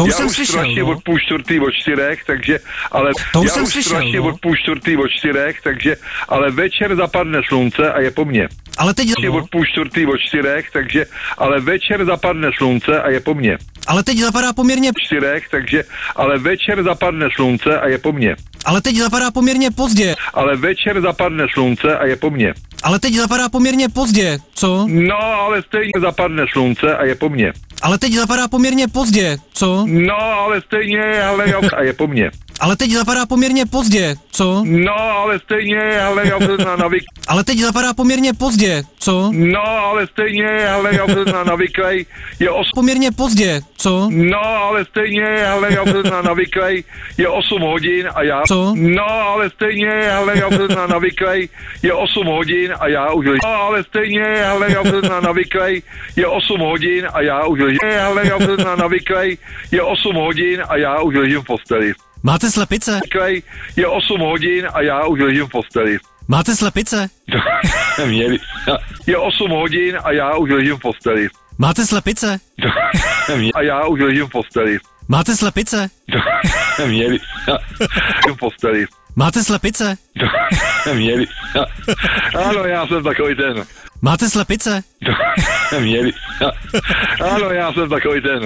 To už jsem slyšel, strašně od 3:30 od 4, takže, ale to už já jsem už slyšel, strašně no. od 3:30 od 4, takže, ale večer zapadne slunce a je po mně. Ale teď Od 3:30 od 4, takže, ale večer zapadne slunce a je po mně. Ale teď zapadá poměrně 4, takže, ale večer zapadne slunce a je po mně. Ale teď zapadá poměrně pozdě. Ale večer zapadne slunce a je po mně. Ale teď zapadá poměrně pozdě, co? No, ale stejně zapadne slunce a je po mně. Ale teď zapadá poměrně pozdě, co? No, ale stejně, ale a je po mně. Ale teď zapadá poměrně pozdě, co? No, ale stejně, ale já navyk. Ale teď zapadá poměrně pozdě, co? No, ale stejně, ale já navyklej je Poměrně pozdě, co? No, ale stejně, ale já navyklej je 8 hodin a já... Co? No, ale stejně, ale já navyklej je 8 hodin a já už... No, ale stejně, ale já navyklej je 8 hodin a já už ležím. Ale já navyklej je 8 hodin a já už ležím v posteli. Máte slepice? Je 8 hodin a já už ležím v posteli. Máte slepice? Měli. Je 8 hodin a já už ležím v posteli. Máte slepice? A já už ležím v posteli. Máte slepice? Měli. V posteli. Máte slepice? Měli. Ano, já jsem takový ten. Máte slepice? Měli. Ano, já jsem takový ten.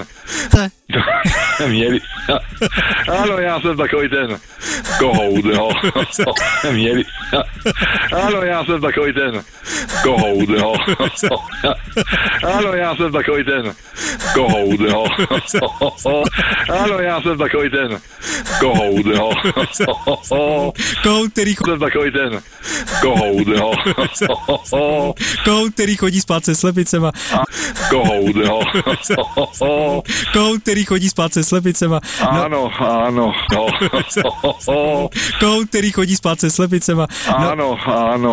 Měli. Ano, já jsem takový ten. Kohout, no. Měli. Ano, já jsem takový ten. Kohout, no. Ano, já jsem takový ten. Kohout, no. Ano, já jsem takový ten. Kohout, no. Kohout, který jsem takový ten. Kohout, no. Kohout, který chodí spát se slepicema. Kohout, no. Kohout, který chodí spát se slepicema. Ano, ano, no. Kohout, který chodí spát se slepicema. Ano, ano.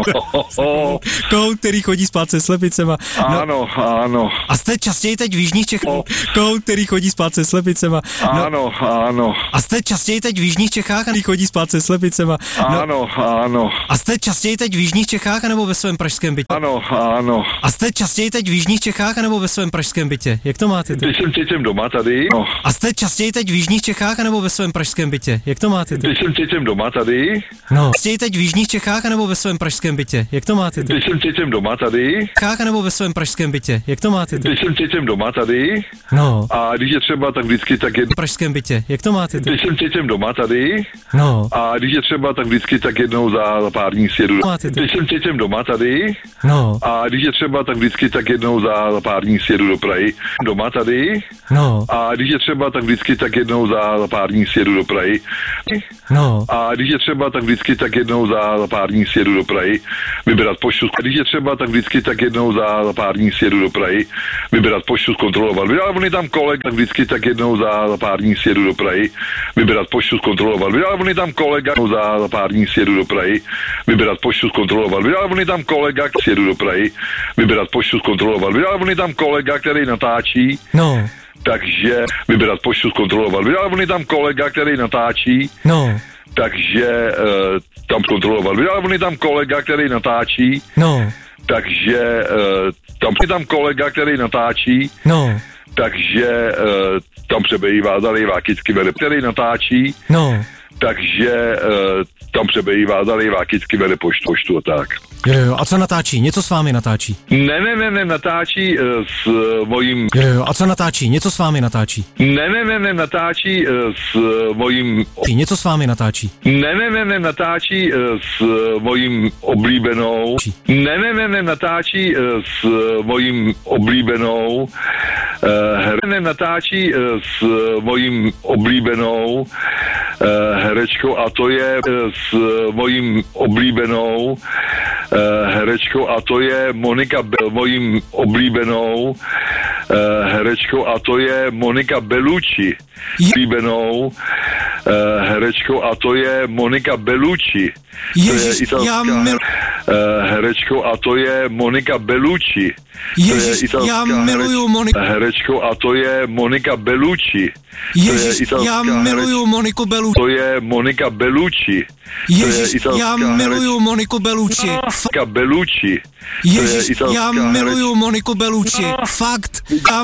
Kohout, který chodí spát se slepicema. Ano, ano. A jste častěji teď v jižních Čechách? Kohout, který chodí spát se slepicema. Ano, ano. A jste častěji teď v jižních Čechách, který chodí spát se slepicema. Ano, ano. A jste častěji teď v jižních Čechách nebo ve svém pražském bytě? Ano, ano. A jste častěji teď v jižních Čechách nebo ve svém pražském bytě? Jak to máte teď? Když jsem cítím doma tady. No. A jste častěji teď v jižních Čechách nebo ve svém pražském bytě? Jak to máte teď? Když jsem cítím doma tady. No. Častěji teď v jižních Čechách nebo ve svém pražském bytě? Jak to máte teď? Když jsem cítím doma tady. Čechách nebo ve svém pražském bytě? Jak to máte teď? Když jsem cítím doma tady. No. A když je třeba, tak vždycky tak je... V pražském bytě. Jak to máte teď? Když jsem cítím doma tady. No. A když je třeba, tak vždycky tak jednou za pár dní sjedu. Když jsem cítím doma tady. No. A když je třeba, tak vždycky tak jednou za pár dní sjedu do Prahy. Doma tady. No. A když je třeba, tak vždycky tak jednou za pár dní sjedu do Prahy. No. A když je třeba, tak vždycky tak jednou za pár dní sjedu do Prahy. Vybrat poštu. A když je třeba, tak vždycky tak jednou za pár dní sjedu do Prahy. Vybrat poštu, zkontrolovat. Ale on je tam kolega, tak vždycky tak jednou za pár dní sjedu do Prahy. Vybrat poštu, zkontrolovat. Ale on je tam kolega, za pár dní sjedu do Prahy. Vybrat poštu, zkontrolovat. Ale on je tam kolega, sjedu do Prahy. Vybrat poštu, zkontrolovat. Ale on je tam kolega, který natáčí. No. Takže vybrat poštu, zkontrolovat. Ale on je tam kolega, který natáčí. No. Takže tam zkontrolovat. Ale on je tam kolega, který natáčí. No. Takže tam je tam kolega, který natáčí. No. Takže tam přebývá, zalejvá kycky vede, který natáčí. No. Takže tam přebývá, zalejvá kycky vede poštu a tak. Jo, a co natáčí? Něco s vámi natáčí? Ne, natáčí s mojím... Jo, a co natáčí? Něco s vámi natáčí? Ne, natáčí s mojím... Něco s vámi natáčí? Ne, natáčí s mojím oblíbenou... Ne, natáčí s mojím oblíbenou... natáčí s mojím oblíbenou herečkou a to je s mojím oblíbenou herečkou a to je Monika mojím oblíbenou herečkou a to je Monika Bellucci. Oblíbenou herečkou a to je Monika Bellucci. Ježiš, já herečkou a to je Monika Bellucci. Ježiš, já miluju Moniku. Herečkou a to je Monika Bellucci. Ježiš, já miluju Moniku Bellucci. To je Monika Bellucci. Ježiš, já miluju Moniku Bellucci. Bellucci. Ježiš, já miluju Moniku Bellucci. Fakt.